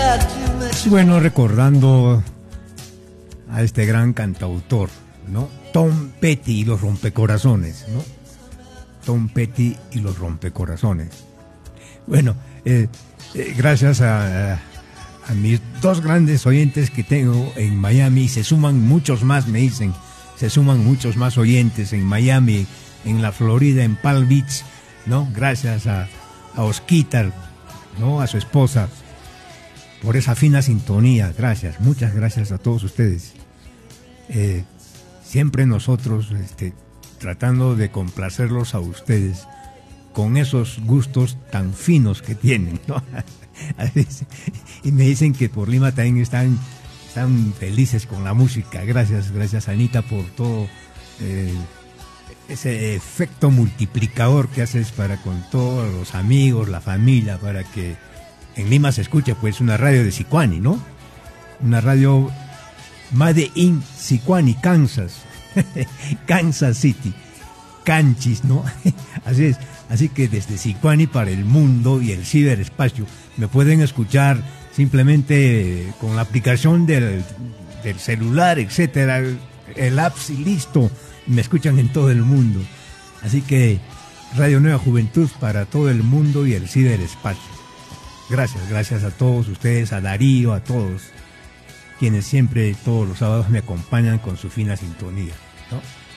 Bueno, recordando a este gran cantautor, ¿no? Tom Petty y los Rompecorazones, ¿no? Tom Petty y los Rompecorazones. Bueno, gracias a mis dos grandes oyentes que tengo en Miami, se suman muchos más, me dicen, se suman muchos más oyentes en Miami, en la Florida, en Palm Beach, ¿no? Gracias a Osquitar, ¿no? A su esposa, por esa fina sintonía. Gracias, muchas gracias a todos ustedes. Siempre nosotros tratando de complacerlos a ustedes con esos gustos tan finos que tienen, ¿no? Y me dicen que por Lima también están felices con la música. Gracias Anita por todo ese efecto multiplicador que haces para con todos los amigos, la familia, para que en Lima se escuche pues una radio de Sicuani, ¿no? Una radio Made in Sicuani, Kansas, Kansas City, Canchis, ¿no? Así es. Así que desde Sicuani para el mundo y el ciberespacio me pueden escuchar simplemente con la aplicación del celular, etcétera, el apps y listo, me escuchan en todo el mundo. Así que Radio Nueva Juventud para todo el mundo y el ciberespacio. Gracias a todos ustedes, a Darío, a todos quienes siempre todos los sábados me acompañan con su fina sintonía, ¿no?